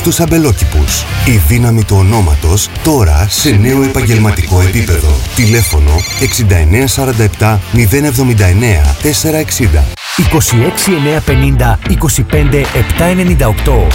στους αμπελόκηπους. Η δύναμη του ονόματος τώρα σε νέο επαγγελματικό επίπεδο. Τηλέφωνο 6947 079 460. 26950 25 798.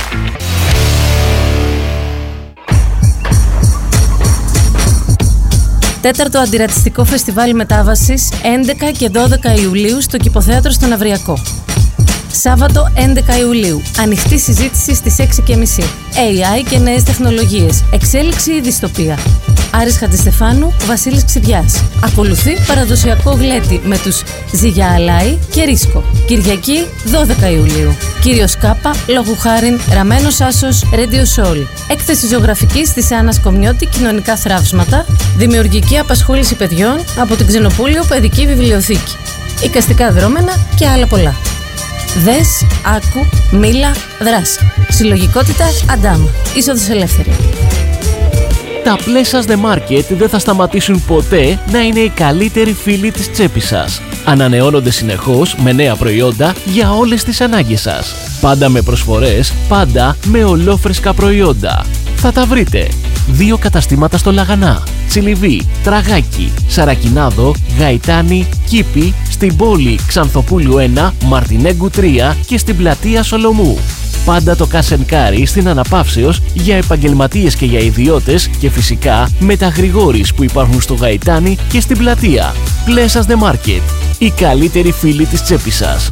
Τέταρτο Αντιρατσιστικό Φεστιβάλ Μετάβασης 11 και 12 Ιουλίου στο Κηποθέατρο στο Ναυριακό. Σάββατο 11 Ιουλίου. Ανοιχτή συζήτηση στις 6:30. AI και νέες τεχνολογίες. Εξέλιξη ή δυστοπία. Άρης Χατζηστεφάνου, Βασίλης Ξιδιάς. Ακολουθεί παραδοσιακό γλέτι με τους Ζυγιά Αλάη και Ρίσκο. Κυριακή 12 Ιουλίου. Κύριος Κάπα, λόγου χάριν, Ραμένος Άσος, Radio Soul. Έκθεση ζωγραφικής της Άννας Κομιώτη, κοινωνικά θραύσματα. Δημιουργική απασχόληση παιδιών από την Ξενοπούλιο Παιδική Βιβλιοθήκη. Εικαστικά δρόμενα και άλλα πολλά. Δες, άκου, μίλα, δράση. Συλλογικότητα Αντάμα. Είσοδος ελεύθερη. Τα Pleasures The Market δεν θα σταματήσουν ποτέ να είναι οι καλύτεροι φίλοι της τσέπης σας. Ανανεώνονται συνεχώς με νέα προϊόντα για όλες τις ανάγκες σας. Πάντα με προσφορές, πάντα με ολόφρεσκα προϊόντα. Θα τα βρείτε. 2 καταστήματα στο Λαγανά, Τσιλιβί, Τραγάκι, Σαρακινάδο, Γαϊτάνη, Κήπη, στην πόλη Ξανθοπούλου 1, Μαρτινέγκου 3 και στην πλατεία Σολομού. Πάντα το Κασενκάρι στην Αναπαύσεως για επαγγελματίες και για ιδιώτες και φυσικά με τα Γρηγόρης που υπάρχουν στο Γαϊτάνι και στην πλατεία. Pleasures The Market. Οι καλύτεροι φίλοι της τσέπης σας.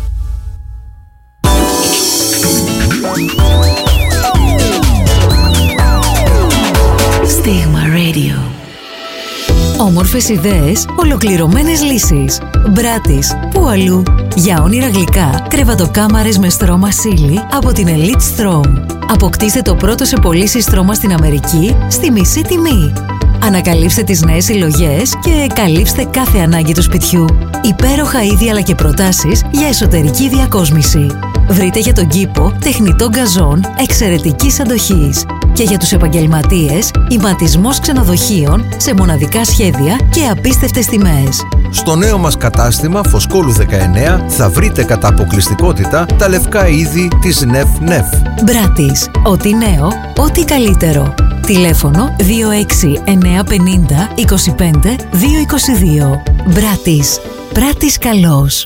Στίγμα Radio. Όμορφες ιδέες, ολοκληρωμένες λύσεις. Μπράτις, πού αλλού. Για όνειρα γλυκά, κρεβατοκάμαρες με στρώμα σίλι από την Elite Strom. Αποκτήστε το πρώτο σε πωλήσει στρώμα στην Αμερική στη μισή τιμή. Ανακαλύψτε τις νέες συλλογές και καλύψτε κάθε ανάγκη του σπιτιού. Υπέροχα είδη αλλά και προτάσεις για εσωτερική διακόσμηση. Βρείτε για τον κήπο τεχνητό γκαζόν εξαιρετικής αντοχής. Και για τους επαγγελματίες, ηματισμός ξενοδοχείων σε μοναδικά σχέδια και απίστευτες τιμές. Στο νέο μας κατάστημα Φωσκόλου 19 θα βρείτε κατά αποκλειστικότητα τα λευκά είδη της Νεφ. Μπράτις. Ό,τι νέο, ό,τι καλύτερο. Τηλέφωνο 26950 25 222. Μπράτις. Μπράτις καλός.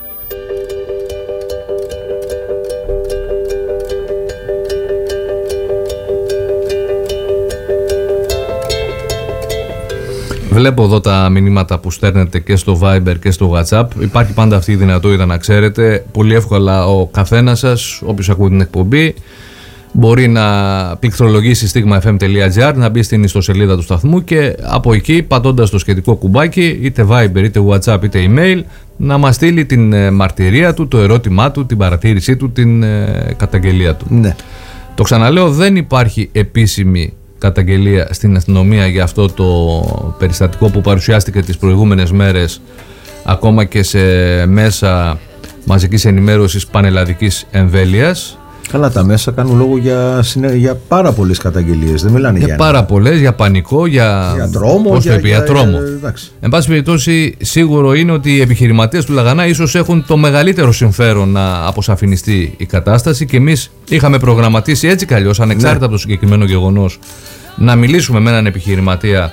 Βλέπω εδώ τα μηνύματα που στέλνετε και στο Viber και στο WhatsApp. Υπάρχει πάντα αυτή η δυνατότητα να ξέρετε. Πολύ εύκολα ο καθένας σας, όποιος ακούει την εκπομπή, μπορεί να πληκτρολογήσει stigmafm.gr, να μπει στην ιστοσελίδα του σταθμού και από εκεί, πατώντας το σχετικό κουμπάκι, είτε Viber, είτε WhatsApp, είτε email, να μας στείλει την μαρτυρία του, το ερώτημά του, την παρατήρησή του, την καταγγελία του. Ναι. Το ξαναλέω, δεν υπάρχει επίσημη καταγγελία στην αστυνομία για αυτό το περιστατικό που παρουσιάστηκε τις προηγούμενες μέρες, ακόμα και σε μέσα μαζικής ενημέρωσης πανελλαδικής εμβέλειας. Καλά, τα μέσα κάνουν λόγο για πάρα πολλές καταγγελίες. Δεν μιλάνε για πάρα πολλές, για πανικό, για τρόμο. Για τρόμο. Εν πάση περιπτώσει, σίγουρο είναι ότι οι επιχειρηματίες του Λαγανά ίσως έχουν το μεγαλύτερο συμφέρον να αποσαφινιστεί η κατάσταση και εμείς είχαμε προγραμματίσει έτσι κι αλλιώς, ανεξάρτητα από το συγκεκριμένο γεγονός, να μιλήσουμε με έναν επιχειρηματία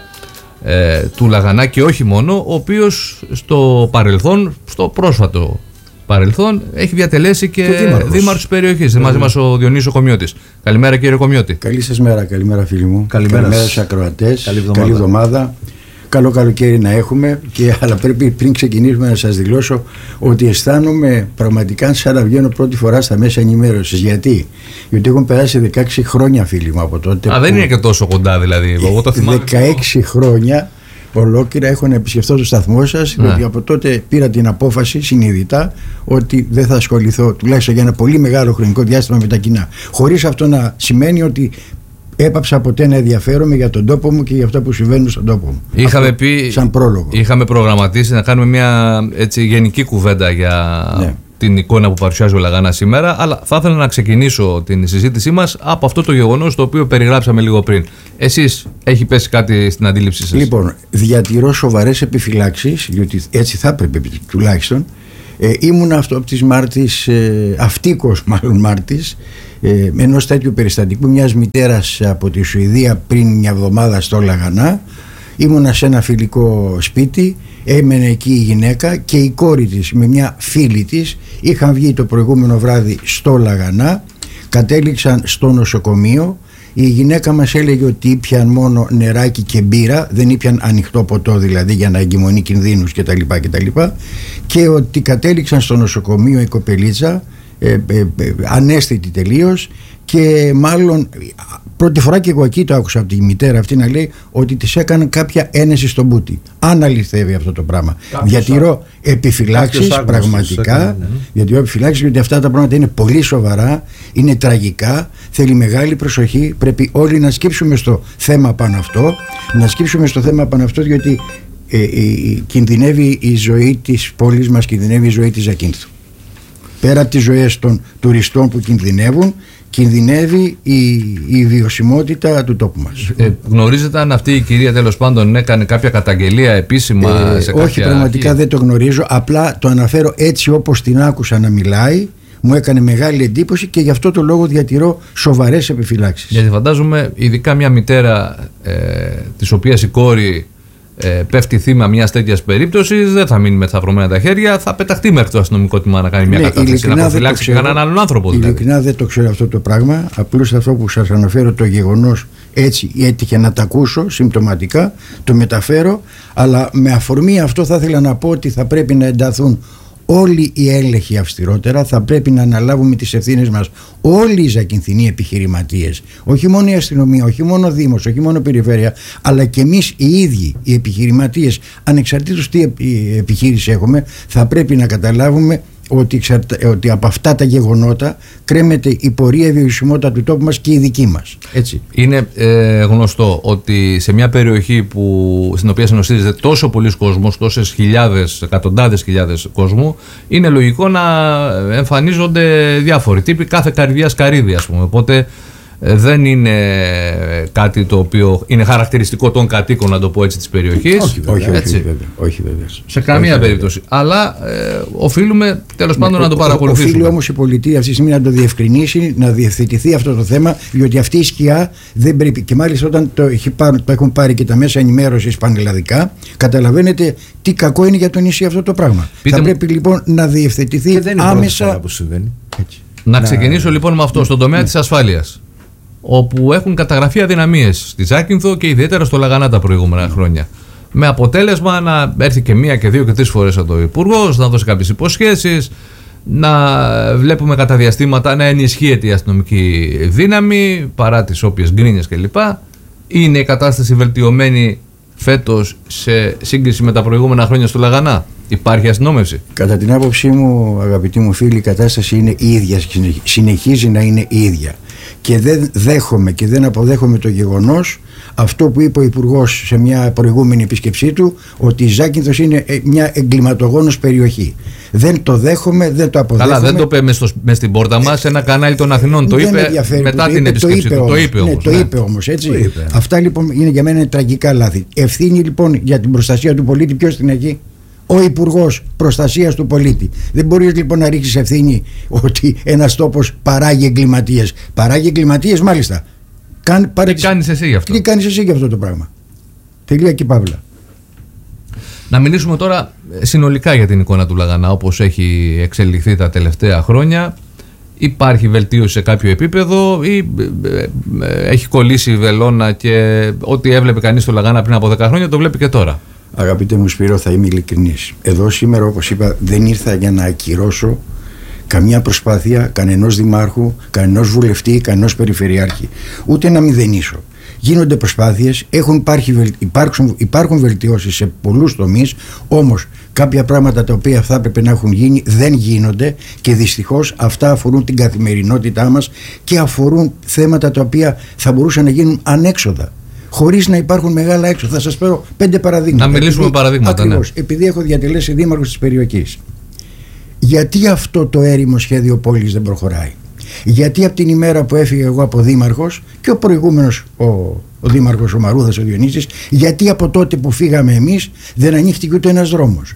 του Λαγανά και όχι μόνο, ο οποίος στο παρελθόν, στο πρόσφατο παρελθόν, έχει διατελέσει και δήμαρχος της περιοχής. Μαζί μας ο Διονύσης Κομιώτης. Καλημέρα, κύριε Κομιώτη. Καλή σας μέρα, καλημέρα φίλοι μου. Καλημέρα στους ακροατές. Καλή εβδομάδα. Καλό καλοκαίρι να έχουμε, αλλά πρέπει πριν ξεκινήσουμε να σας δηλώσω ότι αισθάνομαι πραγματικά σαν να βγαίνω πρώτη φορά στα μέσα ενημέρωσης. Γιατί έχουν περάσει 16 χρόνια, φίλοι μου, από τότε. Δεν είναι και τόσο κοντά δηλαδή. Εγώ το θυμάμαι. 16 χρόνια ολόκληρα έχω να επισκεφτώ το σταθμό σας, διότι από τότε πήρα την απόφαση συνειδητά ότι δεν θα ασχοληθώ τουλάχιστον για ένα πολύ μεγάλο χρονικό διάστημα με τα κοινά. Χωρίς αυτό να σημαίνει ότι έπαψα ποτέ να ενδιαφέρομαι για τον τόπο μου και για αυτά που συμβαίνουν στον τόπο μου. Είχαμε πει, σαν πρόλογο. Είχαμε προγραμματίσει να κάνουμε μια γενική κουβέντα για την εικόνα που παρουσιάζει ο Λαγανά σήμερα, αλλά θα ήθελα να ξεκινήσω την συζήτησή μας από αυτό το γεγονός το οποίο περιγράψαμε λίγο πριν. Εσείς, έχει πέσει κάτι στην αντίληψή σας? Λοιπόν, διατηρώ σοβαρές επιφυλάξεις, διότι έτσι θα έπρεπε τουλάχιστον, Ήμουν αυτόπτης μάρτης, αυτίκος μάλλον μάρτης, ενός τέτοιου περιστατικού μιας μητέρας από τη Σουηδία πριν μια εβδομάδα στο Λαγανά. Ήμουνα σε ένα φιλικό σπίτι, έμενε εκεί η γυναίκα και η κόρη της με μια φίλη της είχαν βγει το προηγούμενο βράδυ στο Λαγανά, κατέληξαν στο νοσοκομείο. Η γυναίκα μας έλεγε ότι ήπιαν μόνο νεράκι και μπύρα, δεν ήπιαν ανοιχτό ποτό δηλαδή για να εγκυμονεί κινδύνους κτλ. Και ότι κατέληξαν στο νοσοκομείο η κοπελίτσα ανέστητη τελείως, και μάλλον πρώτη φορά και εγώ εκεί το άκουσα από τη μητέρα αυτή να λέει ότι της έκανε κάποια ένεση στον μπούτι. Αν αληθεύει αυτό το πράγμα. Διατηρώ επιφυλάξεις πραγματικά, διατηρώ επιφυλάξεις, γιατί αυτά τα πράγματα είναι πολύ σοβαρά, είναι τραγικά, θέλει μεγάλη προσοχή, πρέπει όλοι να σκύψουμε στο θέμα πάνω αυτό, διότι κινδυνεύει η ζωή της πόλης μας, κινδυνεύει η ζωή της Ζακίνθου. Πέρα από τις ζωές των τουριστών που κινδυνεύει η βιωσιμότητα του τόπου μας. Γνωρίζετε αν αυτή η κυρία τέλος πάντων έκανε κάποια καταγγελία επίσημα σε κάποια... Όχι, πραγματικά δεν το γνωρίζω, απλά το αναφέρω έτσι όπως την άκουσα να μιλάει. Μου έκανε μεγάλη εντύπωση και γι' αυτό το λόγο διατηρώ σοβαρές επιφυλάξεις. Γιατί φαντάζομαι ειδικά μια μητέρα της οποίας η κόρη πέφτει θύμα μιας τέτοιας περίπτωσης, δεν θα μείνει με σταυρωμένα τα χέρια, θα πεταχτεί μέχρι το αστυνομικό τμήμα να κάνει μια κατάσταση, να προφυλάξει κανέναν άλλον άνθρωπο. Ειλικρινά δεν το ξέρω αυτό το πράγμα. Απλώς αυτό που σας αναφέρω, το γεγονός έτσι έτυχε να τα ακούσω συμπτωματικά, το μεταφέρω, αλλά με αφορμή αυτό θα ήθελα να πω ότι θα πρέπει να ενταθούν όλοι οι έλεγχοι αυστηρότερα, θα πρέπει να αναλάβουμε τις ευθύνες μας όλοι οι Ζακυνθινοί επιχειρηματίες, όχι μόνο η αστυνομία, όχι μόνο ο Δήμος, όχι μόνο η Περιφέρεια, αλλά και εμείς οι ίδιοι οι επιχειρηματίες, ανεξαρτήτως τι επιχείρηση έχουμε, θα πρέπει να καταλάβουμε ότι από αυτά τα γεγονότα κρέμεται η πορεία, η βιωσιμότητα του τόπου μας και η δική μας. Έτσι. Είναι γνωστό ότι σε μια περιοχή στην οποία συνοστίζεται τόσο πολλής κόσμος, τόσες χιλιάδες, εκατοντάδες χιλιάδες κόσμου, είναι λογικό να εμφανίζονται διάφοροι τύποι, κάθε καρδιάς καρύδι, ας πούμε. Οπότε δεν είναι κάτι το οποίο είναι χαρακτηριστικό των κατοίκων, να το πω έτσι, της περιοχής. Όχι βέβαια. Σε καμία περίπτωση. Αλλά οφείλουμε τέλος πάντων να το παρακολουθήσουμε. Οφείλει όμως η πολιτεία αυτή τη στιγμή να το διευκρινίσει, να διευθετηθεί αυτό το θέμα, διότι αυτή η σκιά δεν πρέπει. Και μάλιστα όταν το έχουν πάρει και τα μέσα ενημέρωσης πανελλαδικά, καταλαβαίνετε τι κακό είναι για το νησί αυτό το πράγμα. Θα πρέπει λοιπόν να διευθετηθεί και δεν είναι άμεσα. Που συμβαίνει. Να ξεκινήσω λοιπόν με αυτό, στον τομέα της ασφάλειας, όπου έχουν καταγραφεί αδυναμίες στη Ζάκυνθο και ιδιαίτερα στο Λαγανά τα προηγούμενα χρόνια. Με αποτέλεσμα να έρθει και μία και δύο και τρεις φορές από το Υπουργός, να δώσει κάποιες υποσχέσεις, να βλέπουμε κατά διαστήματα να ενισχύεται η αστυνομική δύναμη παρά τις όποιες γκρίνιες κλπ. Είναι η κατάσταση βελτιωμένη φέτος σε σύγκριση με τα προηγούμενα χρόνια στο Λαγανά? Υπάρχει αστυνόμευση? Κατά την άποψή μου, αγαπητοί μου φίλοι, η κατάσταση είναι η ίδια, συνεχίζει να είναι η ίδια. Και δεν δέχομαι και δεν αποδέχομαι το γεγονός αυτό που είπε ο Υπουργός σε μια προηγούμενη επίσκεψή του, ότι η Ζάκυνθος είναι μια εγκληματογόνος περιοχή. Δεν το δέχομαι, δεν το αποδέχομαι. Καλά, δεν το είπε μες στην πόρτα μας, σε ένα κανάλι των Αθηνών. Το είπε μετά την επίσκεψή του. Το είπε όμως, έτσι. Αυτά λοιπόν είναι για μένα τραγικά λάθη. Ευθύνη λοιπόν για την προστασία του πολίτη, ποιος την έχει? Ο Υπουργός Προστασίας του Πολίτη. Δεν μπορείς λοιπόν να ρίξεις ευθύνη ότι ένας τόπος παράγει εγκληματίες. Παράγει εγκληματίες, μάλιστα. Τι κάνεις εσύ γι' αυτό? Τι κάνεις εσύ γι' αυτό το πράγμα? Τελεία και παύλα. Να μιλήσουμε τώρα συνολικά για την εικόνα του Λαγανά, όπως έχει εξελιχθεί τα τελευταία χρόνια. Υπάρχει βελτίωση σε κάποιο επίπεδο ή έχει κολλήσει η βελόνα και ό,τι έβλεπε κανείς στο Λαγανά πριν από 10 χρόνια το βλέπει και τώρα? Αγαπητέ μου Σπύρο, θα είμαι ειλικρινής. Εδώ σήμερα, όπως είπα, δεν ήρθα για να ακυρώσω καμιά προσπάθεια κανενός δημάρχου, κανενός βουλευτή, κανενός περιφερειάρχη. Ούτε να μηδενίσω. Γίνονται προσπάθειες, υπάρχουν βελτιώσεις σε πολλούς τομείς, όμως κάποια πράγματα τα οποία θα έπρεπε να έχουν γίνει δεν γίνονται και δυστυχώς αυτά αφορούν την καθημερινότητά μας και αφορούν θέματα τα οποία θα μπορούσαν να γίνουν ανέξοδα, χωρίς να υπάρχουν μεγάλα έξοδα. Θα σας πω 5 παραδείγματα. Να μιλήσουμε παραδείγματα. Ακριβώς, επειδή έχω διατελέσει δήμαρχος της περιοχής. Γιατί αυτό το έρημο σχέδιο πόλης δεν προχωράει? Γιατί από την ημέρα που έφυγε εγώ από δήμαρχος και ο προηγούμενος ο δήμαρχος ο Μαρούδας ο Διονύσης, γιατί από τότε που φύγαμε εμείς δεν ανοίχτηκε ούτε ένας δρόμος?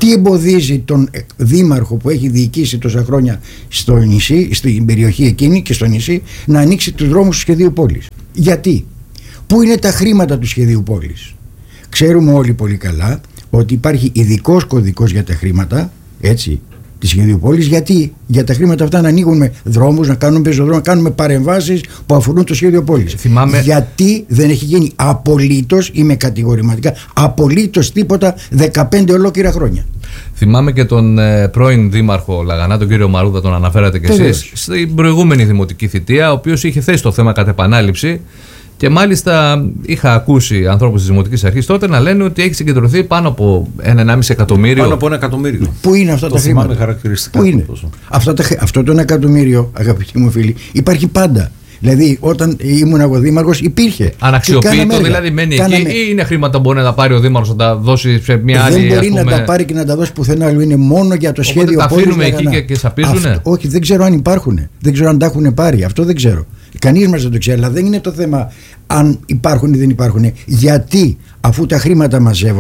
Τι εμποδίζει τον δήμαρχο που έχει διοικήσει τόσα χρόνια στο νησί, στην περιοχή εκείνη και στο νησί, να ανοίξει τους δρόμους του σχεδίου πόλης? Γιατί? Πού είναι τα χρήματα του σχεδίου πόλης? Ξέρουμε όλοι πολύ καλά ότι υπάρχει ειδικός κωδικός για τα χρήματα, έτσι, τη σχεδίου πόλης. Γιατί? Για τα χρήματα αυτά να ανοίγουμε δρόμους, να κάνουμε πεζοδρόμους, να κάνουμε παρεμβάσεις που αφορούν το σχέδιο πόλης. Γιατί δεν έχει γίνει απολύτως, είμαι κατηγορηματικά, απολύτως τίποτα 15 ολόκληρα χρόνια. Θυμάμαι και τον πρώην δήμαρχο Λαγανά, τον κύριο Μαρούδα, τον αναφέρατε κι εσείς, στην προηγούμενη δημοτική θητεία, ο οποίος είχε θέσει το θέμα κατ' επανάληψη. Και μάλιστα είχα ακούσει ανθρώπους της Δημοτικής Αρχής τότε να λένε ότι έχει συγκεντρωθεί πάνω από 1,5 εκατομμύριο. Πάνω από 1 εκατομμύριο. Πού είναι αυτά τα χρήματα? Χαρακτηριστικά. Πού είναι? Αυτό το 1 εκατομμύριο, αγαπητοί μου φίλοι, υπάρχει πάντα. Δηλαδή, όταν ήμουν εγώ δήμαρχος, υπήρχε. Αναξιοποιητό, δηλαδή μένει εκεί, ή είναι χρήματα που μπορεί να τα πάρει ο δήμαρχος να τα δώσει σε μια άλλη? Δεν μπορεί να τα πάρει και να τα δώσει πουθενά άλλο. Είναι μόνο για το σχέδιο πόλης. Τα αφήνουμε εκεί και σαπίζουνε? Όχι, δεν ξέρω αν υπάρχουν. Δεν ξέρω αν τα έχουν πάρει. Αυτό δεν ξέρω. Κανείς μας δεν το ξέρει. Αλλά δεν είναι το θέμα αν υπάρχουν ή δεν υπάρχουν. Γιατί, αφού τα χρήματα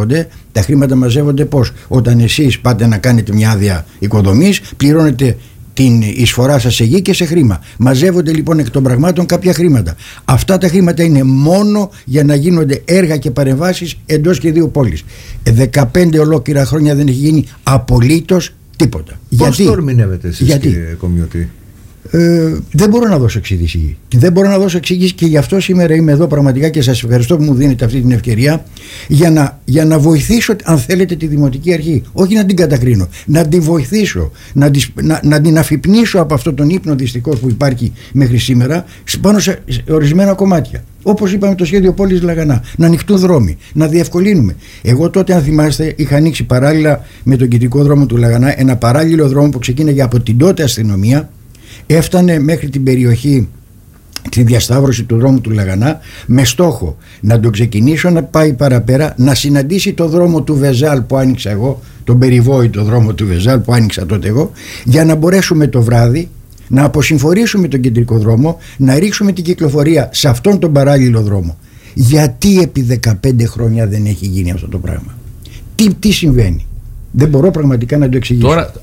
μαζεύονται πώς? Όταν εσείς πάτε να κάνετε μια άδεια οικοδομής, πληρώνετε την εισφορά σας σε γη και σε χρήμα. Μαζεύονται λοιπόν εκ των πραγμάτων κάποια χρήματα. Αυτά τα χρήματα είναι μόνο για να γίνονται έργα και παρεμβάσεις εντός σχεδίου πόλης. 15 ολόκληρα χρόνια δεν έχει γίνει απολύτως τίποτα. Πώς το ερμηνεύετε εσείς, κύριε Κομιωτή? Δεν μπορώ να δώσω εξήγηση. Δεν μπορώ να δώσω εξήγηση και γι' αυτό σήμερα είμαι εδώ πραγματικά και σας ευχαριστώ που μου δίνετε αυτή την ευκαιρία για να βοηθήσω, αν θέλετε, τη Δημοτική Αρχή. Όχι να την κατακρίνω, να την βοηθήσω, να την αφυπνίσω από αυτόν τον ύπνο δυστυχώς που υπάρχει μέχρι σήμερα πάνω σε ορισμένα κομμάτια. Όπως είπαμε, το σχέδιο πόλης Λαγανά, να ανοιχτούν δρόμοι, να διευκολύνουμε. Εγώ τότε, αν θυμάστε, είχα ανοίξει παράλληλα με τον κεντρικό δρόμο του Λαγανά ένα παράλληλο δρόμο που ξεκίναγε από την τότε αστυνομία, έφτανε μέχρι την περιοχή, τη διασταύρωση του δρόμου του Λαγανά, με στόχο να τον ξεκινήσω να πάει παραπέρα, να συναντήσει το δρόμο του Βεζάλ που άνοιξα εγώ, τον περιβόητο δρόμο του Βεζάλ που άνοιξα τότε εγώ, για να μπορέσουμε το βράδυ να αποσυμφορήσουμε τον κεντρικό δρόμο, να ρίξουμε την κυκλοφορία σε αυτόν τον παράλληλο δρόμο. Γιατί επί 15 χρόνια δεν έχει γίνει αυτό το πράγμα? Τι συμβαίνει? Δεν μπορώ πραγματικά να το εξηγήσω. Τώρα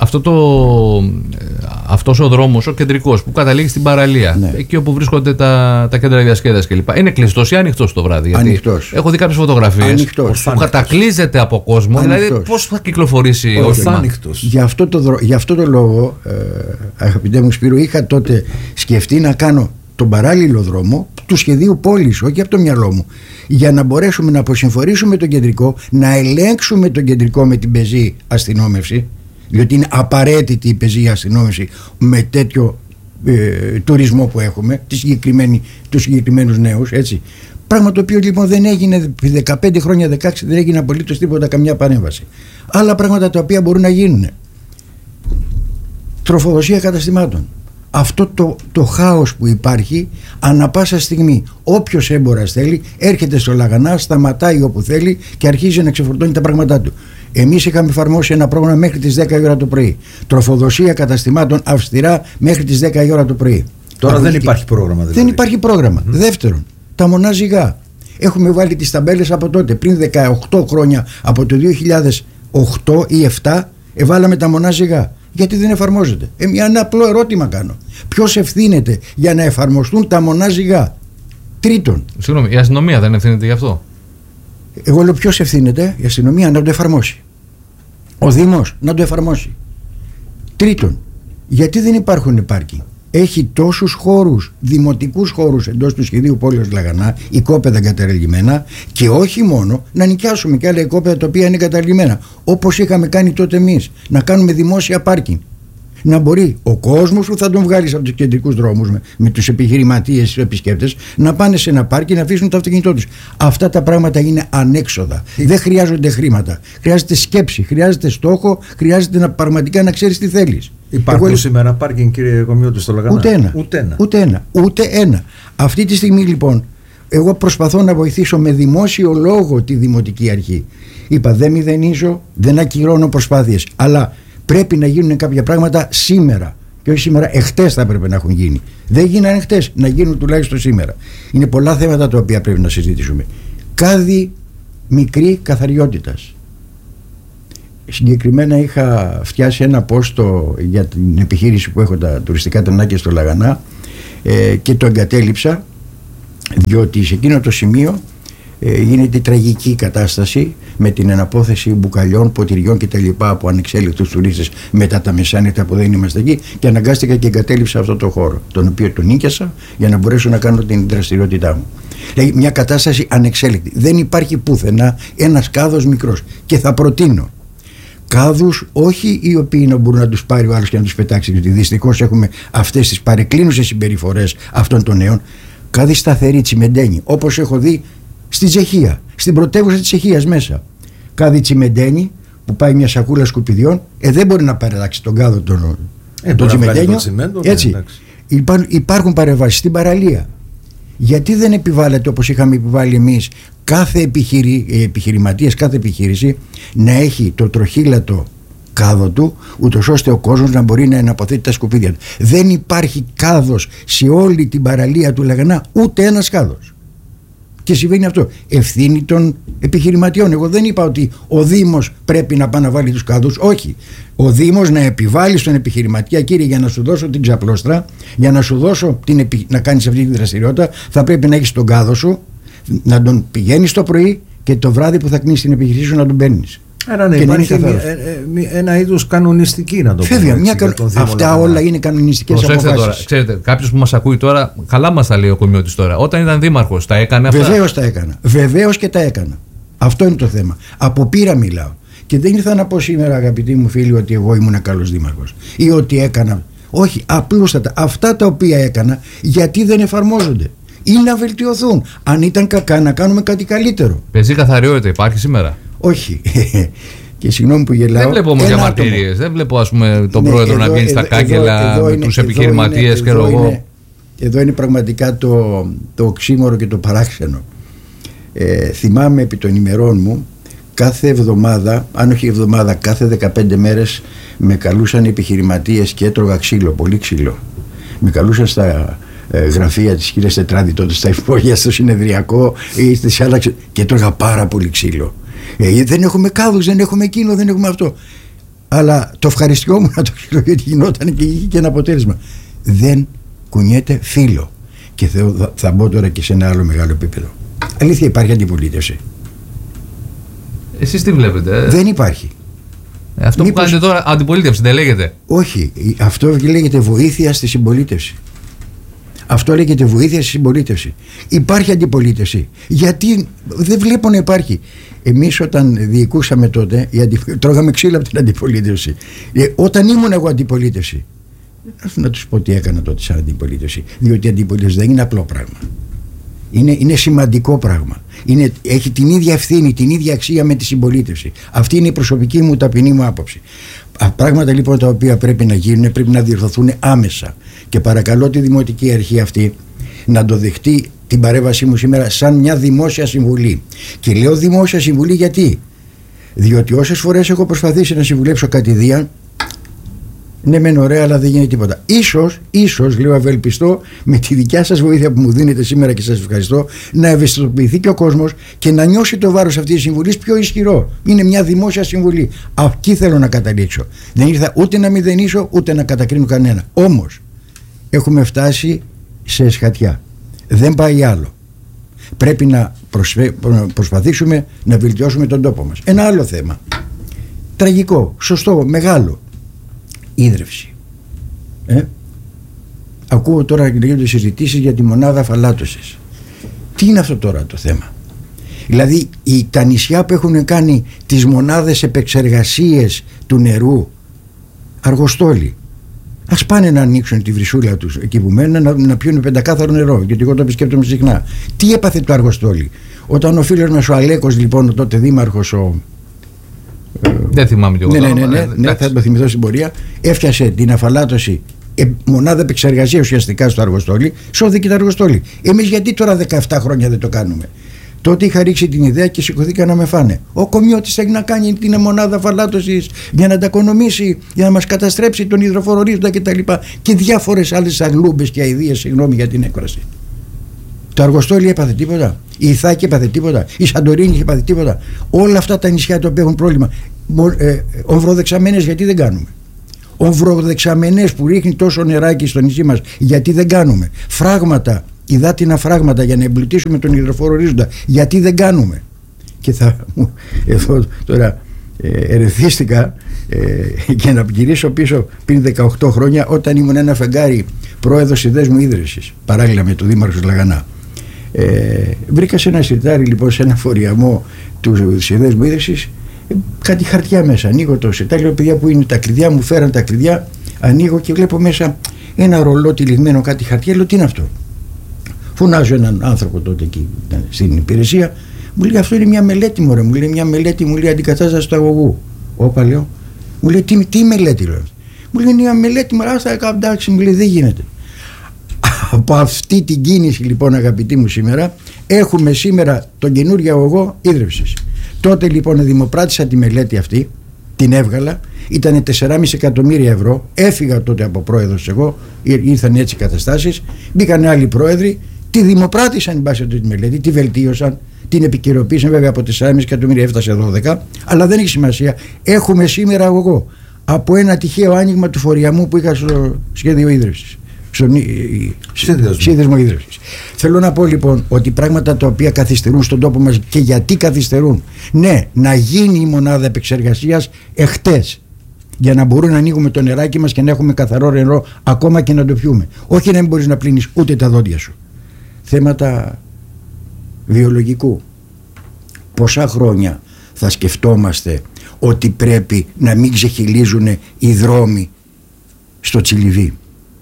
αυτός ο δρόμος, ο κεντρικός που καταλήγει στην παραλία, ναι, εκεί όπου βρίσκονται τα κέντρα διασκέδασης κλπ. Είναι κλειστός ή ανοιχτός το βράδυ? Ανοιχτός. Έχω δει κάποιες φωτογραφίες που κατακλείζεται από κόσμο. Ανοιχτός. Δηλαδή πώς θα κυκλοφορήσει όχημα? Ανοιχτός. Γι' αυτό το λόγο, αγαπητέ μου Σπύρο, είχα τότε σκεφτεί να κάνω τον παράλληλο δρόμο του σχεδίου πόλης, όχι από το μυαλό μου, για να μπορέσουμε να αποσυμφορήσουμε τον κεντρικό, να ελέγξουμε τον κεντρικό με την πεζή αστυνόμευση, διότι είναι απαραίτητη η πεζή αστυνόμευση με τέτοιο τουρισμό που έχουμε, τους συγκεκριμένους νέους, έτσι. Πράγμα το οποίο λοιπόν δεν έγινε 15 χρόνια, 16, δεν έγινε απολύτως τίποτα, καμιά παρέμβαση. Άλλα πράγματα τα οποία μπορούν να γίνουν. Τροφοδοσία καταστημάτων. Αυτό το χάος που υπάρχει ανά πάσα στιγμή, όποιος έμπορας θέλει έρχεται στο Λαγανά, σταματάει όπου θέλει και αρχίζει να ξεφορτώνει τα πράγματά του. Εμείς είχαμε εφαρμόσει ένα πρόγραμμα μέχρι τις 10 η ώρα το πρωί. Τροφοδοσία καταστημάτων αυστηρά μέχρι τις 10 η ώρα το πρωί. Τώρα δεν υπάρχει πρόγραμμα δηλαδή? Δεν υπάρχει πρόγραμμα. Δεύτερον, τα μονά ζυγά. Έχουμε βάλει τις ταμπέλες από τότε, πριν 18 χρόνια, από το 2008 ή 2007 εβάλαμε τα μονά ζυγά. Γιατί δεν εφαρμόζεται? Ένα απλό ερώτημα κάνω. Ποιος ευθύνεται για να εφαρμοστούν τα μονά ζυγά? Τρίτον. Συγγνώμη, η αστυνομία δεν ευθύνεται γι' αυτό? Εγώ λέω ποιος ευθύνεται? Η αστυνομία να το εφαρμόσει. Ο Δήμος να το εφαρμόσει. Τρίτον, γιατί δεν υπάρχουν πάρκινγκ? Έχει τόσους χώρους, δημοτικούς χώρους εντός του σχεδίου πόλης Λαγανά, οικόπεδα εγκαταλειμμένα, και όχι μόνο, να νοικιάσουμε και άλλα οικόπεδα τα οποία είναι εγκαταλειμμένα, όπως είχαμε κάνει τότε εμείς, να κάνουμε δημόσια πάρκινγκ. Να μπορεί ο κόσμος που θα τον βγάλει από τους κεντρικούς δρόμους με τους επιχειρηματίες, τους επισκέπτες, να πάνε σε ένα πάρκινγκ να αφήσουν το αυτοκίνητό τους. Αυτά τα πράγματα είναι ανέξοδα. Δεν χρειάζονται χρήματα. Χρειάζεται σκέψη, χρειάζεται στόχο, χρειάζεται πραγματικά να ξέρεις τι θέλεις. Υπάρχουν σήμερα πάρκινγκ, κύριε Κομιώτη, στο Λαγανά? Ούτε ένα. Αυτή τη στιγμή λοιπόν εγώ προσπαθώ να βοηθήσω με δημόσιο λόγο τη Δημοτική Αρχή. Είπα, δεν μηδενίζω, δεν ακυρώνω προσπάθειες, αλλά πρέπει να γίνουν κάποια πράγματα σήμερα. Και όχι σήμερα, εχθές θα έπρεπε να έχουν γίνει. Δεν γίνανε εχθές, να γίνουν τουλάχιστον σήμερα. Είναι πολλά θέματα τα οποία πρέπει να συζητήσουμε. Κάδι μικρή καθαριότητας. Συγκεκριμένα είχα φτιάσει ένα πόστο για την επιχείρηση που έχω, τα τουριστικά τενάκια στο Λαγανά, και το εγκατέλειψα, διότι σε εκείνο το σημείο γίνεται η τραγική κατάσταση με την εναπόθεση μπουκαλιών, ποτηριών κτλ. Από ανεξέλεκτους τουρίστες μετά τα μεσάνυχτα που δεν είμαστε εκεί, και αναγκάστηκα και εγκατέλειψα αυτό το χώρο, τον οποίο τον νίκιασα για να μπορέσω να κάνω την δραστηριότητά μου. Δηλαδή μια κατάσταση ανεξέλεκτη. Δεν υπάρχει πουθενά ένας κάδος μικρός, και θα προτείνω κάδους όχι οι οποίοι να μπορούν να τους πάρει ο άλλος και να τους πετάξει, γιατί δυστυχώς έχουμε αυτές τις παρεκκλίνουσες συμπεριφορές αυτών των νέων. Κάδοι σταθεροί, τσιμεντένοι, όπως έχω δει στη Τσεχία, στην πρωτεύουσα της Τσεχίας μέσα. Κάδοι τσιμεντένοι που πάει μια σακούλα σκουπιδιών, δεν μπορεί να παραλλάξει τον κάδο τον τσιμεντένιο. Έτσι. Υπάρχουν παρεμβάσεις στην παραλία. Γιατί δεν επιβάλλεται, όπως είχαμε επιβάλει εμείς, κάθε επιχειρηματίας, κάθε επιχείρηση να έχει το τροχύλατο κάδο του, ούτως ώστε ο κόσμος να μπορεί να εναποθέτει τα σκουπίδια του. Δεν υπάρχει κάδος σε όλη την παραλία του Λαγανά, ούτε ένας κάδος. Και συμβαίνει αυτό. Ευθύνη των επιχειρηματιών. Εγώ δεν είπα ότι ο Δήμος πρέπει να πάει να βάλει τους κάδους. Όχι. Ο Δήμος να επιβάλλει στον επιχειρηματία, κύριε, για να σου δώσω την ξαπλώστρα, για να σου δώσω να κάνεις αυτή τη δραστηριότητα, θα πρέπει να έχεις τον κάδο σου, να τον πηγαίνεις το πρωί και το βράδυ που θα κλείσεις την επιχειρήση σου να τον παίρνεις. Άρα ναι, υπάρχει ένα είδος κανονιστική, να το πούμε. Βέβαια, αυτά όλα είναι κανονιστικές αποφάσεις. Τώρα, ξέρετε, κάποιος που μας ακούει τώρα, καλά μας τα λέει ο Κομιώτης τώρα. Όταν ήταν δήμαρχος, τα έκανε αυτά? Βεβαίως τα έκανα. Βεβαίως και τα έκανα. Αυτό είναι το θέμα. Από πείρα μιλάω. Και δεν ήρθα να πω σήμερα, αγαπητοί μου φίλοι, ότι εγώ ήμουν καλός δήμαρχος ή ότι έκανα. Όχι, απλούστατα. Αυτά τα οποία έκανα, γιατί δεν εφαρμόζονται ή να βελτιωθούν. Αν ήταν κακά, να κάνουμε κάτι καλύτερο. Πεζή καθαριότητα υπάρχει σήμερα? Όχι. Και συγγνώμη που γελάω. Δεν βλέπω όμως διαμαρτυρίες. Δεν βλέπω, ας πούμε, τον πρόεδρο να βγαίνει στα κάγκελα με τους επιχειρηματίες και εγώ. Εδώ είναι πραγματικά το οξύμορο και το παράξενο. Θυμάμαι επί των ημερών μου, κάθε εβδομάδα, αν όχι εβδομάδα, κάθε 15 μέρες με καλούσαν οι επιχειρηματίες και έτρωγα ξύλο, πολύ ξύλο. Με καλούσαν στα γραφεία της κυρίας Τετράδη, τότε στα υπόγεια, στο συνεδριακό ή στις άλλα, και έτρωγα πάρα πολύ ξύλο. Δεν έχουμε κάδους, δεν έχουμε εκείνο, δεν έχουμε αυτό. Αλλά το ευχαριστιόμουν το ξύλο, γιατί γινόταν και είχε και ένα αποτέλεσμα. Δεν κουνιέται φύλλο. Και θα μπω τώρα και σε ένα άλλο μεγάλο επίπεδο. Αλήθεια, υπάρχει αντιπολίτευση? Εσείς τι βλέπετε? Δεν υπάρχει. Αυτό που κάνετε τώρα, αντιπολίτευση δεν λέγεται? Όχι, αυτό λέγεται βοήθεια στη συμπολίτευση. Αυτό λέγεται βοήθεια στη συμπολίτευση. Υπάρχει αντιπολίτευση. Γιατί δεν βλέπω να υπάρχει. Εμείς όταν διοικούσαμε τότε, τρώγαμε ξύλο από την αντιπολίτευση. Όταν ήμουν εγώ αντιπολίτευση, να τους πω τι έκανα τότε σαν αντιπολίτευση. Διότι η αντιπολίτευση δεν είναι απλό πράγμα. Είναι σημαντικό πράγμα. Έχει την ίδια ευθύνη, την ίδια αξία με τη συμπολίτευση. Αυτή είναι η προσωπική μου, ταπεινή μου άποψη. Πράγματα λοιπόν τα οποία πρέπει να γίνουν, πρέπει να διορθωθούν άμεσα. Και παρακαλώ τη Δημοτική Αρχή αυτή να το δεχτεί την παρέμβασή μου σήμερα σαν μια δημόσια συμβουλή. Και λέω δημόσια συμβουλή γιατί? Διότι όσες φορές έχω προσπαθήσει να συμβουλέψω κατηδίαν, ναι μεν ωραία, αλλά δεν γίνεται τίποτα. Ίσως λέω, ευελπιστώ με τη δικιά σας βοήθεια που μου δίνετε σήμερα, και σας ευχαριστώ, να ευαισθητοποιηθεί και ο κόσμος και να νιώσει το βάρος αυτής της συμβουλής πιο ισχυρό. Είναι μια δημόσια συμβουλή. Εκεί θέλω να καταλήξω. Δεν ήρθα ούτε να μηδενίσω ούτε να κατακρίνω κανένα. Όμως έχουμε φτάσει σε εσχατιά. Δεν πάει άλλο. Πρέπει να προσπαθήσουμε να βελτιώσουμε τον τόπο μας. Ένα άλλο θέμα. Τραγικό, σωστό, μεγάλο. Ίδρυυση. Ακούω τώρα και λέγονται συζητήσεις για τη μονάδα αφαλάτωσης. Τι είναι αυτό τώρα το θέμα? Δηλαδή τα νησιά που έχουν κάνει τις μονάδες επεξεργασίες του νερού, Αργοστόλη, ας πάνε να ανοίξουν τη βρυσούλα τους εκεί που μένουν, να πιούν πεντακάθαρο νερό, γιατί εγώ το επισκέπτομαι συχνά. Τι έπαθε το Αργοστόλη όταν ο φίλος μας ο Αλέκος, λοιπόν, ο τότε δήμαρχος, δεν θυμάμαι κι εγώ. Ναι, θα το θυμηθώ στην πορεία. Έφτιασε την αφαλάτωση, μονάδα επεξεργασία ουσιαστικά στο Αργοστόλη, σώθηκε το Αργοστόλη. Εμείς γιατί τώρα 17 χρόνια δεν το κάνουμε? Τότε είχα ρίξει την ιδέα και σηκωθήκα να με φάνε. Ο Κομιώτης θέλει να κάνει την μονάδα αφαλάτωσης για να τα οικονομήσει, για να μας καταστρέψει τον υδροφορορίζοντα κτλ. Και διάφορες άλλες αγλούμπες και αηδίες, συγγνώμη για την έκφραση. Το Αργοστόλη έπαθε τίποτα? Η Ιθάκη έπαθε τίποτα? Η Σαντορίνη έπαθε τίποτα? Όλα αυτά τα νησιά τα οποία έχουν πρόβλημα, Ομβροδεξαμενές γιατί δεν κάνουμε? Ομβροδεξαμενές που ρίχνει τόσο νεράκι στο νησί μας γιατί δεν κάνουμε? Φράγματα, υδάτινα φράγματα για να εμπλουτίσουμε τον υδροφόρο ορίζοντα γιατί δεν κάνουμε? Και εδώ τώρα ερεθίστηκα και να γυρίσω πίσω πριν 18 χρόνια, όταν ήμουν ένα φεγγάρι πρόεδρος Συνδέσμου Ίδρυσης παράλληλα με τον Δήμαρχο Λαγανά. Βρήκα σε ένα σιρτάρι λοιπόν, σε ένα φοριαμό του Συνδέσμου Ίδρυσης, κάτι χαρτιά μέσα. Ανοίγω το σιρτάρι, λέω παιδιά που είναι τα κλειδιά, μου φέραν τα κλειδιά, ανοίγω και βλέπω μέσα ένα ρολό τυλιγμένο, κάτι χαρτιά. Λέω τι είναι αυτό? Φωνάζω έναν άνθρωπο τότε εκεί στην υπηρεσία, μου λέει αυτό είναι μια μελέτη μωρέ, μου λέει μια μελέτη, μου λέει αντικατάσταση του αγωγού. Όπα λέω, μου λέει τι μελέτη? Λέω, μου λέει μια μελέτη, μα εντάξει, μου λέει δεν γίνεται. Από αυτή την κίνηση λοιπόν αγαπητοί μου σήμερα έχουμε σήμερα τον καινούργιο αγωγό ίδρυυσης. Τότε λοιπόν δημοπράτησα τη μελέτη αυτή, την έβγαλα, ήταν 4,5 εκατομμύρια ευρώ, έφυγα τότε από πρόεδρος εγώ, ήρθαν έτσι καταστάσεις, μπήκαν άλλοι πρόεδροι, τη δημοπράτησαν εν πάση τη μελέτη, τη βελτίωσαν, την επικαιροποίησαν, βέβαια από 4,5 εκατομμύρια έφτασε 12, αλλά δεν έχει σημασία. Έχουμε σήμερα αγωγό από ένα τυχαίο άνοιγμα του φοριαμού που είχα στο σχέδιο ίδρυυσης. Στον σύνδεσμο ίδρυυσης. Θέλω να πω λοιπόν ότι πράγματα τα οποία καθυστερούν στον τόπο μας, και γιατί καθυστερούν? Ναι, να γίνει η μονάδα επεξεργασίας εχτες, για να μπορούμε να ανοίγουμε το νεράκι μας και να έχουμε καθαρό νερό ακόμα και να το πιούμε. Όχι να μην μπορείς να πλύνεις ούτε τα δόντια σου. Θέματα βιολογικού. Πόσα χρόνια θα σκεφτόμαστε ότι πρέπει να μην ξεχυλίζουν οι δρόμοι στο Τσιλιβί,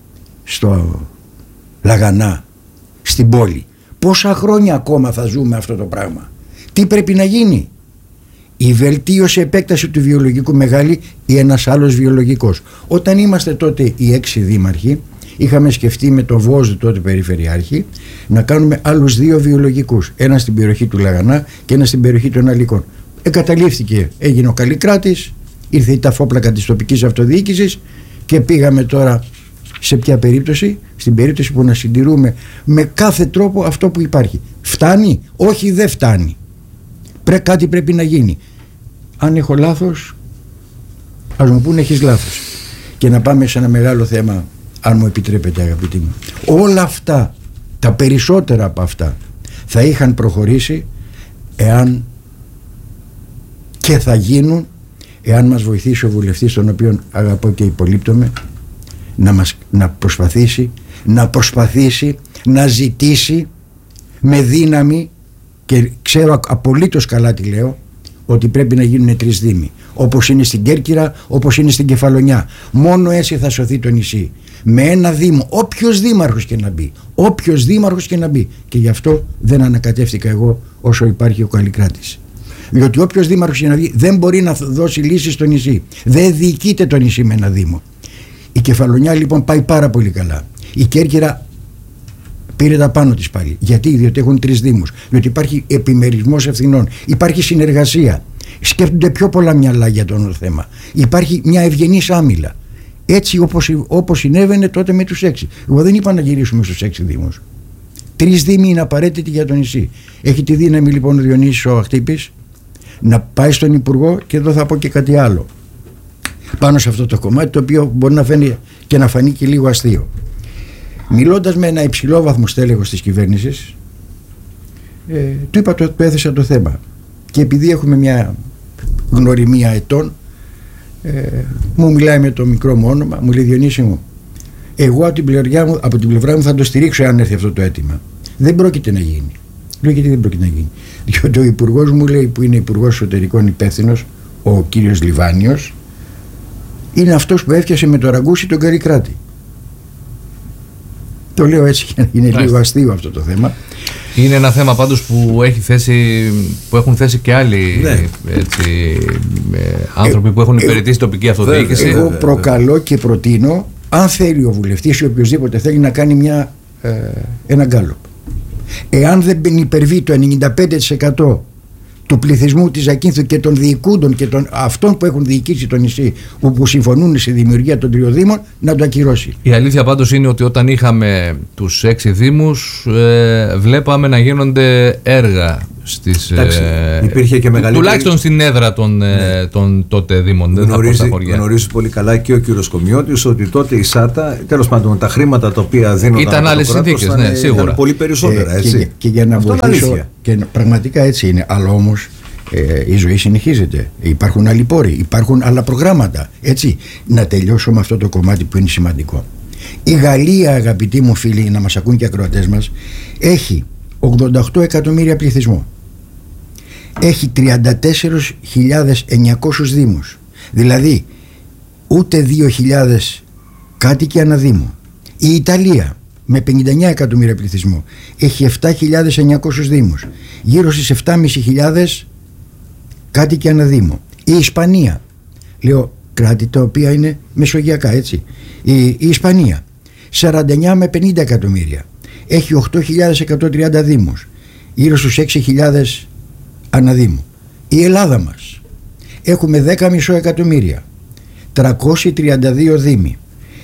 στο Λαγανά, στην πόλη? Πόσα χρόνια ακόμα θα ζούμε αυτό το πράγμα? Τι πρέπει να γίνει? Η βελτίωση, επέκταση του βιολογικού μεγάλη ή ένας άλλος βιολογικός. Όταν είμαστε τότε οι 6 δήμαρχοι, είχαμε σκεφτεί με τον Βόζο τότε περιφερειάρχη να κάνουμε άλλους 2 βιολογικούς, ένα στην περιοχή του Λαγανά και ένα στην περιοχή των Αλικών. Εγκαταλείφθηκε, έγινε ο Καλλικράτης, ήρθε η ταφόπλακα της τοπικής αυτοδιοίκησης και πήγαμε τώρα σε ποια περίπτωση? Στην περίπτωση που να συντηρούμε με κάθε τρόπο αυτό που υπάρχει. Φτάνει? Όχι, δεν φτάνει. Κάτι πρέπει να γίνει. Αν έχω λάθος, ας μου πούνε έχεις λάθος. Και να πάμε σε ένα μεγάλο θέμα, αν μου επιτρέπετε αγαπητοί μου. Όλα αυτά, τα περισσότερα από αυτά θα είχαν προχωρήσει εάν, και θα γίνουν εάν μας βοηθήσει ο βουλευτής, τον οποίον αγαπώ και υπολείπτομαι, να προσπαθήσει να ζητήσει με δύναμη, και ξέρω απολύτως καλά τι λέω, ότι πρέπει να γίνουν 3 δήμοι, όπως είναι στην Κέρκυρα, όπως είναι στην Κεφαλονιά. Μόνο έτσι θα σωθεί το νησί. Με ένα δήμο, όποιος δήμαρχος και να μπει. Και γι' αυτό δεν ανακατεύτηκα εγώ όσο υπάρχει ο Καλλικράτης. Διότι όποιος δήμαρχος και να βγει δεν μπορεί να δώσει λύση στο νησί. Δεν διοικείται το νησί με ένα δήμο. Η Κεφαλονιά λοιπόν πάει πάρα πολύ καλά. Η Κέρκυρα πήρε τα πάνω της πάλι. Γιατί? Διότι έχουν 3 δήμους. Διότι υπάρχει επιμερισμός ευθυνών. Υπάρχει συνεργασία. Σκέφτονται πιο πολλά μυαλά για το όλο θέμα. Υπάρχει μια ευγενής άμυλα. Έτσι όπως συνέβαινε τότε με τους 6. Εγώ δεν είπα να γυρίσουμε στους 6 δήμους. 3 δήμοι είναι απαραίτητοι για το νησί. Έχει τη δύναμη λοιπόν ο Διονύσης ο Αχτύπης να πάει στον Υπουργό, και εδώ θα πω και κάτι άλλο πάνω σε αυτό το κομμάτι, το οποίο μπορεί να φαίνει και να φανεί και λίγο αστείο. Μιλώντας με ένα υψηλόβαθμο στέλεχος της κυβέρνησης, του είπα, του έθεσα το θέμα, και επειδή έχουμε μια γνωριμία ετών, μου μιλάει με το μικρό μου όνομα, μου λέει Διονύση μου, εγώ από την πλευρά μου θα το στηρίξω αν έρθει αυτό το αίτημα. Δεν πρόκειται να γίνει. Λέω γιατί δεν πρόκειται να γίνει? Διότι ο υπουργός μου λέει, που είναι υπουργός εσωτερικών υπεύθυνος, ο κύριος Λιβάνιος, είναι αυτός που έφτιασε με το ραγκούσι τον Καλλικράτη. Το λέω έτσι για να είναι λίγο αστείο αυτό το θέμα. Είναι ένα θέμα πάντως που έχουν θέσει και άλλοι άνθρωποι που έχουν υπηρετήσει τοπική αυτοδιοίκηση. Εγώ προκαλώ και προτείνω, αν θέλει ο βουλευτής ή οποιοδήποτε θέλει, να κάνει ένα γκάλωπ. Εάν δεν υπερβεί το 95% του πληθυσμού της Ζακίνθου και των διοικούντων και των αυτών που έχουν διοικήσει το νησί, που συμφωνούν στη δημιουργία των 3 δήμων, να το ακυρώσει. Η αλήθεια πάντως είναι ότι όταν είχαμε τους 6 δήμους, βλέπαμε να γίνονται έργα στις. Υπήρχε και μεγαλύτερη. Τουλάχιστον στην έδρα των τότε Δήμων. Γνωρίζει πολύ καλά και ο κύριος Κομιώτης ότι τότε η ΣΑΤΑ, τέλος πάντων, τα χρήματα τα οποία δίνονταν. Ήταν άλλες συνθήκες, ναι, σίγουρα. Ήταν πολύ περισσότερα. Έτσι. Και για να βοηθήσω. Και πραγματικά έτσι είναι. Αλλά όμως η ζωή συνεχίζεται. Υπάρχουν άλλοι πόροι, υπάρχουν άλλα προγράμματα. Έτσι. Να τελειώσω με αυτό το κομμάτι που είναι σημαντικό. Η Γαλλία, αγαπητοί μου φίλοι, να μας ακούν και ακροατές μας, έχει 88 εκατομμύρια πληθυσμό. Έχει 34.900 δήμους. Δηλαδή ούτε 2.000 κάτοικοι ανά δήμο. Η Ιταλία με 59 εκατομμύρια πληθυσμό έχει 7.900 δήμους. Γύρω στις 7.500 κάτοικοι ανά δήμο. Η Ισπανία, λέω κράτη τα οποία είναι μεσογειακά, έτσι. Η Ισπανία 49 με 50 εκατομμύρια. Έχει 8.130 δήμους. Γύρω στους 6.000 αναδήμου. Η Ελλάδα μας έχουμε 10,5 εκατομμύρια, 332 δήμοι,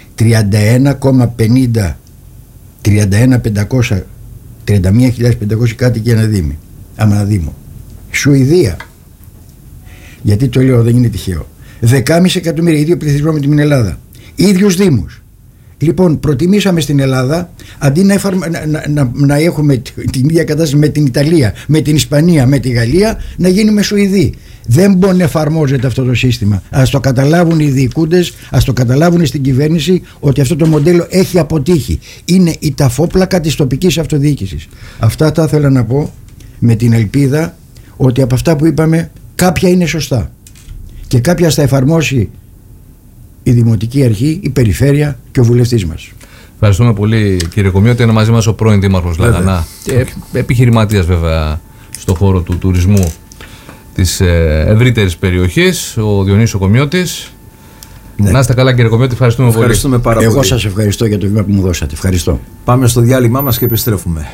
31.500 κάτοικοι αναδήμο. Σουηδία, γιατί το λέω δεν είναι τυχαίο, 10,5 εκατομμύρια, ίδιο πληθυσμό με την Ελλάδα, ίδιους δήμους. Λοιπόν, προτιμήσαμε στην Ελλάδα, αντί να έχουμε την ίδια κατάσταση με την Ιταλία, με την Ισπανία, με τη Γαλλία, να γίνουμε Σουηδοί. Δεν μπορεί να εφαρμόζεται αυτό το σύστημα. Ας το καταλάβουν οι διοικούντες, ας το καταλάβουν στην κυβέρνηση ότι αυτό το μοντέλο έχει αποτύχει. Είναι η ταφόπλακα της τοπικής αυτοδιοίκησης. Αυτά τα ήθελα να πω με την ελπίδα ότι από αυτά που είπαμε κάποια είναι σωστά και κάποια θα εφαρμόσει η Δημοτική Αρχή, η Περιφέρεια και ο βουλευτής μας. Ευχαριστούμε πολύ, κύριε Κομιώτη. Είναι μαζί μας ο πρώην Δήμαρχος Λαγανά, επιχειρηματίας βέβαια στον χώρο του τουρισμού της ευρύτερης περιοχής, ο Διονύσης Κομιώτης. Ναι. Να είστε καλά, κύριε Κομιώτη, ευχαριστούμε πολύ. Εγώ σας ευχαριστώ για το βήμα που μου δώσατε. Ευχαριστώ. Πάμε στο διάλειμμά μας και επιστρέφουμε.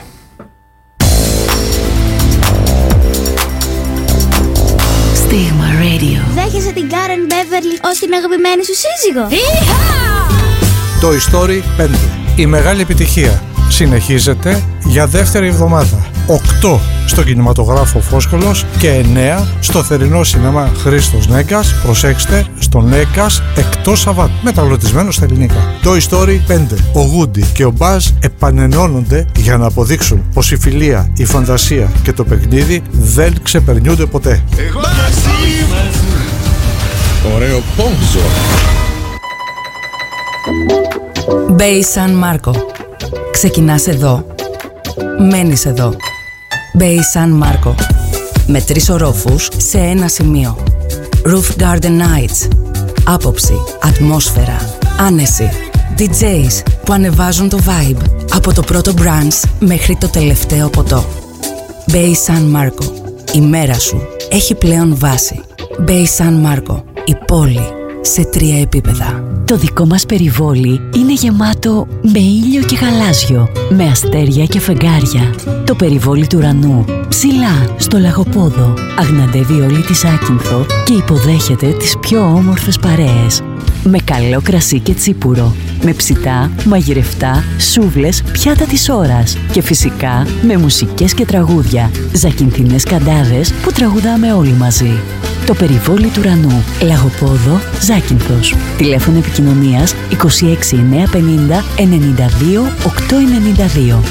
Στίγμα Radio. Δέχεσαι την Karen Beverly ως την αγαπημένη σου σύζυγο. Toy Story 5. Η μεγάλη επιτυχία συνεχίζεται για δεύτερη εβδομάδα. 8 στο κινηματογράφο Φόσκολος και 9 στο θερινό σινεμά Χρήστος Νέγκας. Προσέξτε, στο Νέγκας εκτός Σαββάτου. Μεταγλωτισμένο στα ελληνικά. Toy Story 5. Ο Woody και ο Buzz επανενώνονται για να αποδείξουν πως η φιλία, η φαντασία και το παιχνίδι δεν ξεπερνιούνται ποτέ. Εγώ μαζί. Ωραίο πόντζο. Bay San Marco. Ξεκινάς εδώ. Μένεις εδώ. Bay San Marco. Με 3 ορόφους σε ένα σημείο. Roof Garden Nights. Άποψη, ατμόσφαιρα, άνεση. DJs που ανεβάζουν το vibe. Από το πρώτο brunch μέχρι το τελευταίο ποτό. Bay San Marco. Η μέρα σου έχει πλέον βάση. Bay San Marco. Η πόλη σε 3 επίπεδα. Το δικό μας περιβόλι είναι γεμάτο με ήλιο και γαλάζιο, με αστέρια και φεγγάρια. Το περιβόλι του ουρανού, ψηλά στο Λαγοπόδο, αγναντεύει όλη τη Ζάκυνθο και υποδέχεται τις πιο όμορφες παρέες. Με καλό κρασί και τσίπουρο, με ψητά, μαγειρευτά, σούβλες, πιάτα της ώρας και φυσικά με μουσικές και τραγούδια, ζακυνθινές καντάδες που τραγουδάμε όλοι μαζί. Το περιβόλι του ουρανού, Λαγοπόδο, Ζάκυνθος. Τηλέφωνο επικοινωνίας 26 950 92 892.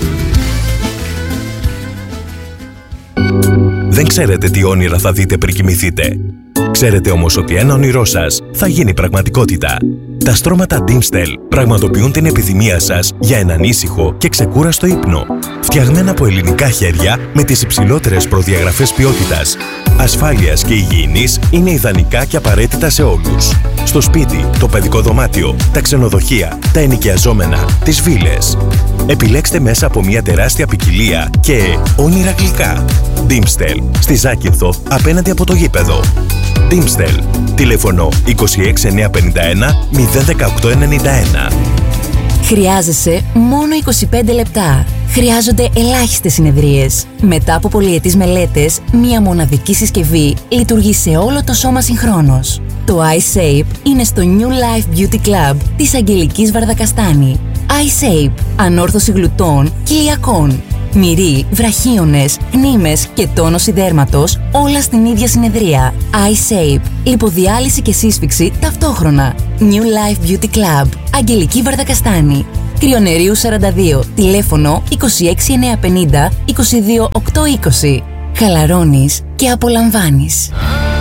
Δεν ξέρετε τι όνειρα θα δείτε πριν κοιμηθείτε. Ξέρετε όμως ότι ένα όνειρό σας θα γίνει πραγματικότητα. Τα στρώματα Dimstel πραγματοποιούν την επιθυμία σας για έναν ήσυχο και ξεκούραστο ύπνο. Φτιαγμένα από ελληνικά χέρια με τις υψηλότερες προδιαγραφές ποιότητας, ασφάλειας και υγιεινής, είναι ιδανικά και απαραίτητα σε όλους. Στο σπίτι, το παιδικό δωμάτιο, τα ξενοδοχεία, τα ενοικιαζόμενα, τις βίλες. Επιλέξτε μέσα από μια τεράστια ποικιλία και όνειρα γλυκά. Dimstel, στη Ζάκυνθο, απέναντι από το γήπεδο. Dimstel, τηλέφωνο 26951 01891. Χρειάζεσαι μόνο 25 λεπτά. Χρειάζονται ελάχιστες συνεδρίες. Μετά από πολυετής μελέτες, μία μοναδική συσκευή λειτουργεί σε όλο το σώμα συγχρόνως. Το iShape είναι στο New Life Beauty Club της Αγγελικής Βαρδακαστάνη. iShape, ανόρθωση γλουτών και ηλιακών. Μυρί, βραχίονες, νήμες και τόνωση δέρματος, όλα στην ίδια συνεδρία. iShape. Λιποδιάλυση και σύσφυξη ταυτόχρονα. New Life Beauty Club. Αγγελική Βαρδακαστάνη. Κρυονερίου 42. Τηλέφωνο 26950 22820. Χαλαρώνεις και απολαμβάνεις.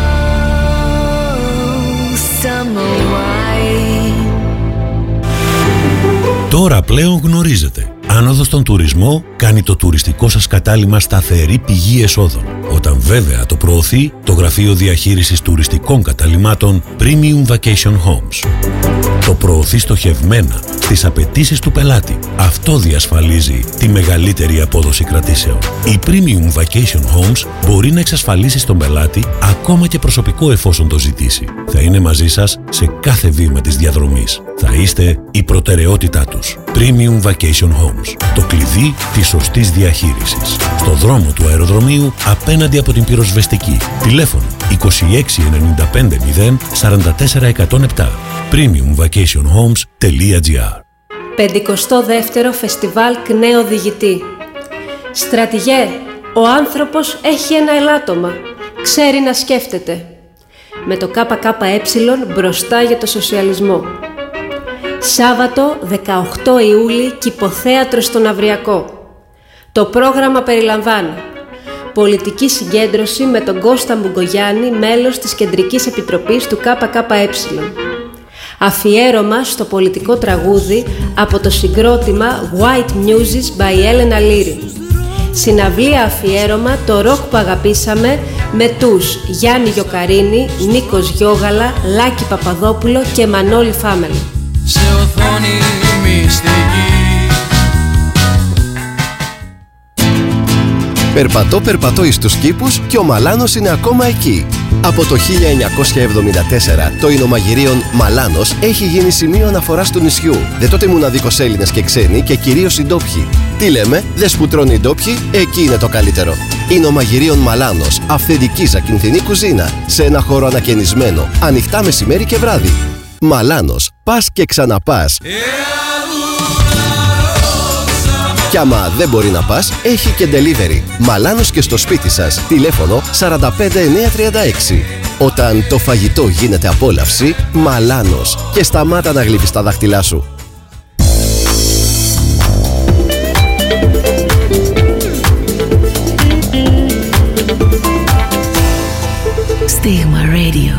Τώρα πλέον γνωρίζετε. Άνοδος στον τουρισμό κάνει το τουριστικό σας κατάλημα σταθερή πηγή εσόδων. Όταν βέβαια το προωθεί το Γραφείο Διαχείρισης Τουριστικών Καταλυμάτων Premium Vacation Homes. Το προωθεί στοχευμένα στις απαιτήσεις του πελάτη. Αυτό διασφαλίζει τη μεγαλύτερη απόδοση κρατήσεων. Η Premium Vacation Homes μπορεί να εξασφαλίσει στον πελάτη ακόμα και προσωπικό εφόσον το ζητήσει. Θα είναι μαζί σας σε κάθε βήμα της διαδρομής. Θα είστε η προτεραιότητά τους. Premium Vacation Homes. Το κλειδί της σωστής διαχείρισης. Στο δρόμο του αεροδρομίου απέναντι από την πυροσβεστική. Τηλέφωνο 26950 44107. premiumvacationhomes.gr. 52ο Φεστιβάλ ΚΝΕ Οδηγητή. Στρατηγέ, ο άνθρωπος έχει ένα ελάττωμα. Ξέρει να σκέφτεται. Με το ΚΚΕ μπροστά για το σοσιαλισμό. Σάββατο 18 Ιούλη, Κηποθέατρο στον Αυριακό. Το πρόγραμμα περιλαμβάνει πολιτική συγκέντρωση με τον Κώστα Μπουγκογιάννη, μέλος της Κεντρικής Επιτροπής του ΚΚΕ. Αφιέρωμα στο πολιτικό τραγούδι από το συγκρότημα White Muses by Elena Leary. Συναυλία αφιέρωμα το ροκ που αγαπήσαμε με τους Γιάννη Γιοκαρίνη, Νίκος Γιώγαλα, Λάκη Παπαδόπουλο και Μανώλη Φάμελ. Σε οθόνη μυστική. Περπατώ εις τους κήπους και ο Μαλάνος είναι ακόμα εκεί. Από το 1974 το εινομαγειρίον Μαλάνος έχει γίνει σημείο αναφοράς του νησιού. Δεν τότε μοναδικός Έλληνες και ξένοι και κυρίως οι ντόπιοι. Τι λέμε, δεν σπουτρώνει οι ντόπιοι, εκεί είναι το καλύτερο. Εινομαγειρίον Μαλάνος, αυθεντική ζακυνθινή κουζίνα, σε ένα χώρο ανακαινισμένο, ανοιχτά μεσημέρι και βράδυ. Μαλάνος, πας και ξαναπάς. Κι άμα δεν μπορεί να πας, έχει και delivery. Μαλάνος και στο σπίτι σας. Τηλέφωνο 45936. Όταν το φαγητό γίνεται απόλαυση, Μαλάνος. Και σταμάτα να γλύφεις τα δάχτυλά σου. Στίγμα Radio.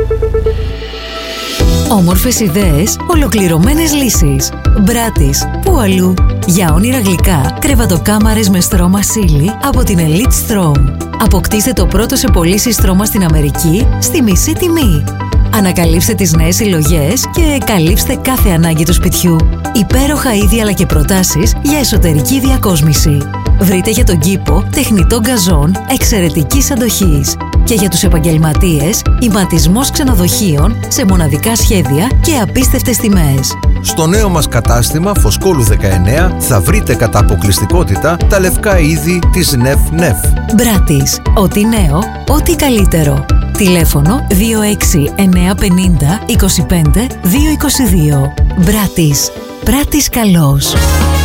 Όμορφες ιδέες, ολοκληρωμένες λύσεις. Μπράτις, πού αλλού. Για όνειρα γλυκά, κρεβατοκάμαρες με στρώμα Sealy από την Elite Strom. Αποκτήστε το πρώτο σε πωλήσεις στρώμα στην Αμερική στη μισή τιμή. Ανακαλύψτε τις νέες συλλογές και καλύψτε κάθε ανάγκη του σπιτιού. Υπέροχα είδη αλλά και προτάσεις για εσωτερική διακόσμηση. Βρείτε για τον κήπο τεχνητό γκαζόν εξαιρετικής αντοχής. Και για τους επαγγελματίες, ηματισμός ξενοδοχείων σε μοναδικά σχέδια και απίστευτες τιμές. Στο νέο μας κατάστημα Φωσκόλου 19 θα βρείτε κατά αποκλειστικότητα τα λευκά είδη της Νεφ. Μπράτις. Ό,τι νέο, ό,τι καλύτερο. Τηλέφωνο 26950 25 222. Μπράτις. Πράτης καλός.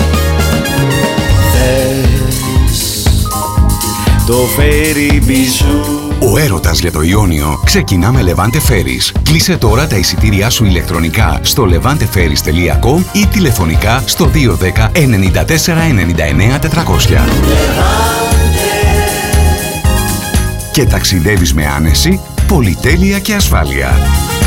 Το φέρι μπιζού. Ο έρωτας για το Ιόνιο ξεκινά με Levante Ferries. Κλείσε τώρα τα εισιτήριά σου ηλεκτρονικά στο levanteferries.com ή τηλεφωνικά στο 210 94 99 400. Και ταξιδεύεις με άνεση, πολυτέλεια και ασφάλεια.